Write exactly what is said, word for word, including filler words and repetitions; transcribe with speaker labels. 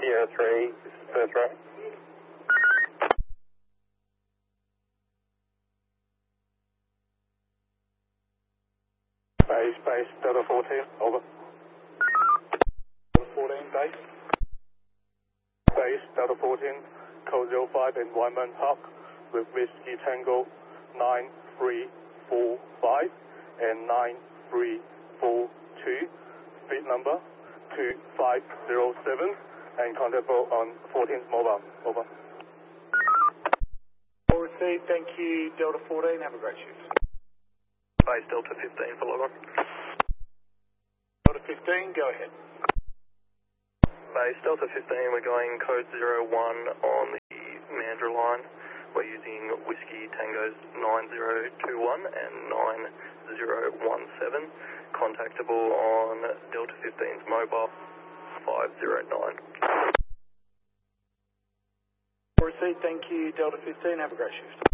Speaker 1: Sierra three, Perth Road. Base, base, Delta fourteen, over. Delta fourteen, base. Base, Delta fourteen, code zero five in Wyman Park with Whiskey Tango nine three four five and nine three four two, speed number two five zero seven, and contactable on fourteenth mobile, over.
Speaker 2: All received, thank you, Delta fourteen, have a great shift.
Speaker 1: Base, Delta fifteen for log on.
Speaker 2: Delta fifteen, go ahead.
Speaker 1: Base, Delta fifteen, we're going code zero one on the Mandra line. We're using Whiskey Tangos nine zero two one and nine zero one seven, contactable on Delta fifteen's mobile five zero nine.
Speaker 2: All received, thank you, Delta fifteen, have a great shift.